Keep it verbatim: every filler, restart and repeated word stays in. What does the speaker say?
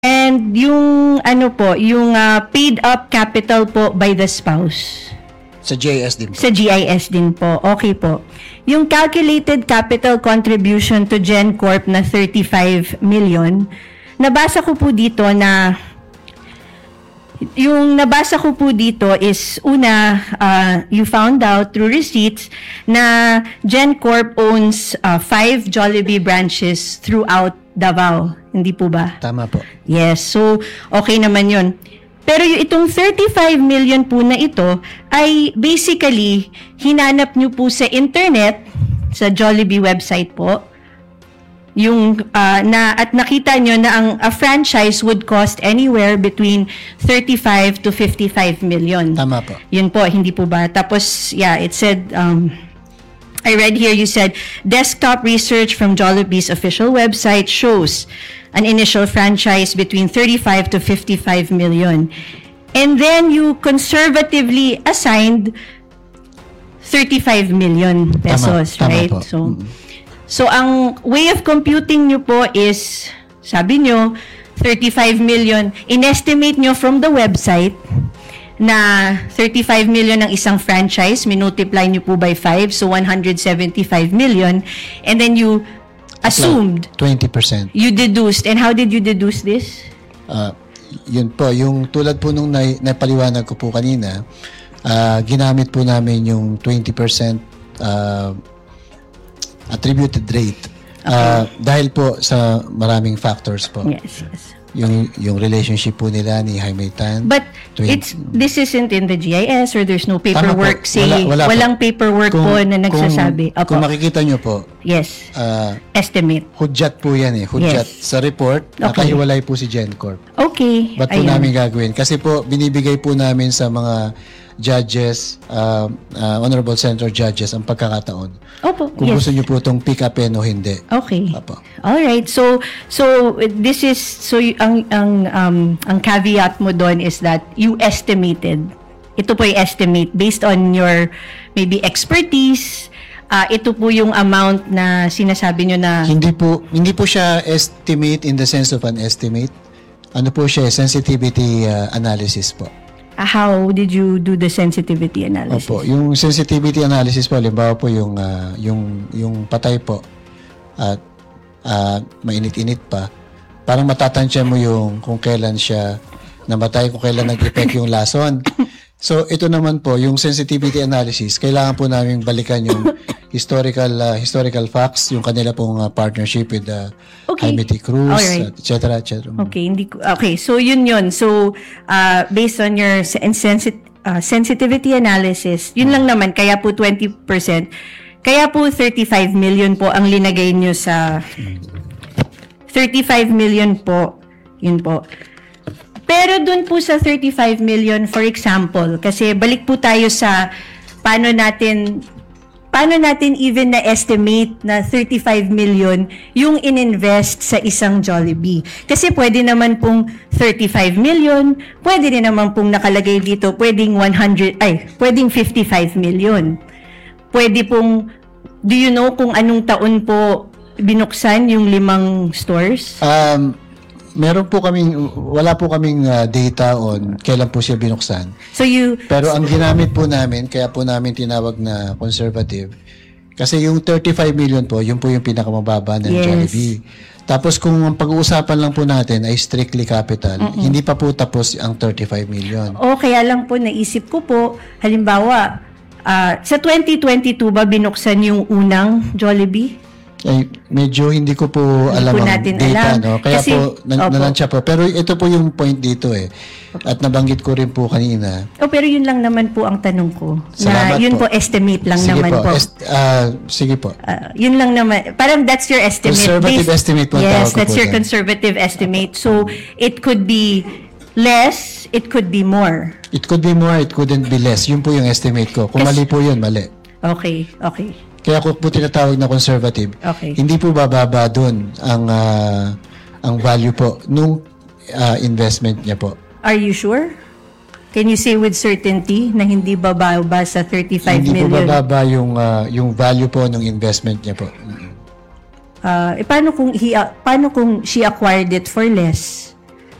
And yung ano po, yung uh, paid up capital po by the spouse. Sa G I S din po. Sa G I S din po. Okay po. Yung calculated capital contribution to GenCorp na thirty-five million, nabasa ko po dito na yung nabasa ko po dito is una, uh, you found out through receipts na GenCorp owns uh, five Jollibee branches throughout Davao. Hindi po ba? Tama po. Yes. So, okay naman yun. Pero yung itong thirty-five million po na ito ay basically hinanap nyo po sa internet, sa Jollibee website po, yung uh, na at nakita nyo na ang a franchise would cost anywhere between thirty-five to fifty-five million. Tama po. Yun po, hindi po ba? Tapos, yeah, it said, um, I read here, you said, desktop research from Jollibee's official website shows an initial franchise between thirty-five to fifty-five million. And then you conservatively assigned thirty-five million pesos, tama, right? Tama po. So, so ang way of computing nyo po is, sabi nyo, thirty-five million, inestimate nyo from the website na thirty-five million ng isang franchise, minultiply nyo po by five, so one hundred seventy-five million, and then you assumed twenty percent. You deduced. And how did you deduce this? Uh, yun po, yung tulad po nung na, napaliwanag ko po kanina, uh, ginamit po namin yung twenty percent uh, attributed rate. Okay. Uh, dahil po sa maraming factors po. Yes, yes. Yung yung relationship po nila ni Jaime Tan. But twenty it's this isn't in the G I S or there's no paperwork saying wala, wala walang po. paperwork kung, po na nagsasabi. Kung, kung makikita nyo po, yes. Uh, estimate. Hudyat po yan eh. Hudyat yes. sa report, okay. nakahiwalay po si GenCorp. Okay. Ba't po Ayun. namin gagawin? Kasi po, binibigay po namin sa mga judges, uh, uh, honorable senator judges, ang pagkakataon. Opo, Kung yes. gusto nyo po itong pick upin o hindi. Okay. Opo. Alright. So, so this is, so ang, ang, um, ang caveat mo doon is that you estimated. Ito po yung estimate based on your maybe expertise. Uh, ito po yung amount na sinasabi nyo na... Hindi po, hindi po siya estimate in the sense of an estimate. Ano po siya, sensitivity uh, analysis po. How did you do the sensitivity analysis? Opo, yung sensitivity analysis po, halimbawa po yung uh, yung yung patay po at uh, mainit-init pa, parang matatansya mo yung kung kailan siya namatay, kung kailan nag-effect yung lason. So ito naman po, yung sensitivity analysis, kailangan po namin balikan yung historical uh, historical facts, yung kanila pong uh, partnership with the uh, okay. Jaime T. Cruz, right. et cetera, et cetera. Okay, hindi ko, okay, so yun yun. So uh, based on your sensit uh, sensitivity analysis, yun lang naman, kaya po twenty percent. Kaya po thirty-five million po ang linagay nyo sa thirty-five million po. Yun po. Pero dun po sa thirty-five million, for example, kasi balik po tayo sa paano natin paano natin even na-estimate na thirty-five million yung ininvest sa isang Jollibee. Kasi pwede naman pong thirty-five million, pwede rin naman pong nakalagay dito, pwedeng one hundred, ay, pwedeng fifty-five million. Pwede pong, do you know kung anong taon po binuksan yung limang stores? Um, meron po kaming, wala po kaming uh, data on kailan po siya binuksan. So you... Pero ang ginamit po namin, kaya po namin tinawag na conservative, kasi yung thirty-five million po, yun po yung pinakamababa ng yes. Jollibee. Tapos kung ang pag-uusapan lang po natin ay strictly capital, Mm-mm. hindi pa po tapos ang thirty-five million. O, kaya lang po naisip ko po, halimbawa, uh, sa twenty twenty-two ba binuksan yung unang Jollibee? Ay, medyo hindi ko po hindi alam po ang data, alam. no? Kaya kasi, po, nan- nalansya po. Pero ito po yung point dito eh. At nabanggit ko rin po kanina. Oh, pero yun lang naman po ang tanong ko. Salamat na yun po. po, estimate lang sige naman po. po. Est- uh, sige po. Uh, yun lang naman. Parang that's your estimate. Conservative Based, estimate po. Yes, that's po your yan. conservative estimate. So, it could be less, it could be more. It could be more, it couldn't be less. Yun po yung estimate ko. Kung Kasi, mali po yun, mali. Okay, okay. Kaya ko po tinatawag na conservative. Okay. Hindi po bababa doon ang uh, ang value po nung uh, investment niya po. Are you sure? Can you say with certainty na hindi bababa sa thirty-five hindi million? Hindi po bababa yung uh, yung value po ng investment niya po. Uh, eh, paano kung he, uh, paano kung she acquired it for less?